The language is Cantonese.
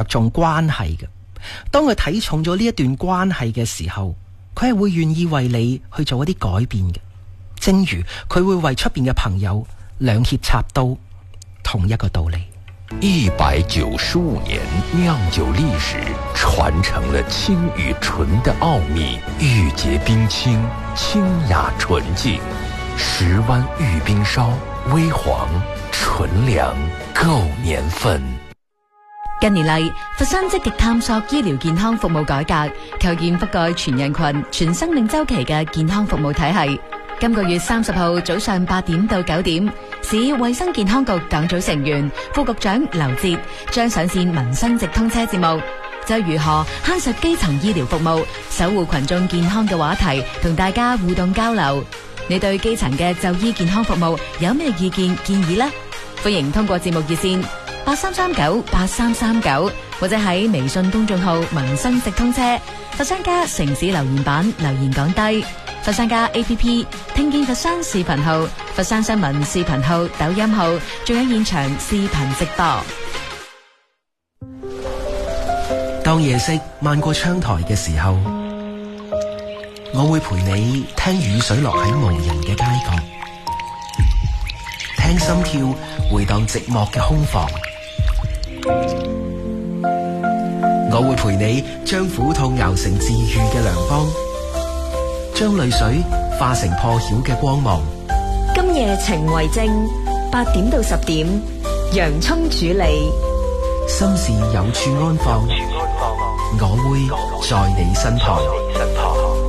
重關係嘅。當佢睇重咗呢一段關係嘅時候，佢係會願意為你去做一啲改變嘅。正如佢會為出邊嘅朋友兩肋插刀，同一個道理。 195年酿酒历史，传承了清与纯的奥秘，玉洁冰清，清雅纯净。10湾玉冰烧，微黄纯良，够年份。 近年嚟，佛山積極探索醫療健康服務改革，構建覆蓋全人群、全生命周期嘅健康服務體系。今個月30號早上8點到9點，市衛生健康局黨組成員、副局長劉哲將上線民生直通車節目，就如何慳實基層醫療服務、守護群眾健康嘅話題，同大家互動交流。你對基層嘅就醫健康服務有咩意見建議呢？歡迎通過節目熱線83398339，或者喺微信公眾號民生直通車、佛山家城市留言板留言講低。佛山家 APP、聽見佛山視頻號、佛山新聞視頻號、抖音號，仲有現場視頻直播。 當夜色漫過窗台嘅時候，我會陪你聽雨水落喺無人嘅街角，聽心跳回蕩寂寞嘅空房。我會陪你將苦痛熬成治愈嘅良方，將淚水化成破曉嘅光芒。 今夜情為證，8點到10點，洋蔥主理， 心事有處安放，我會在你身旁。